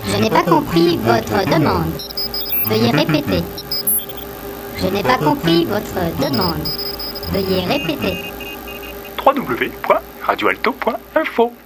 Je n'ai pas compris votre demande. Veuillez répéter. Je n'ai pas compris votre demande. Veuillez répéter. www.radioalto.info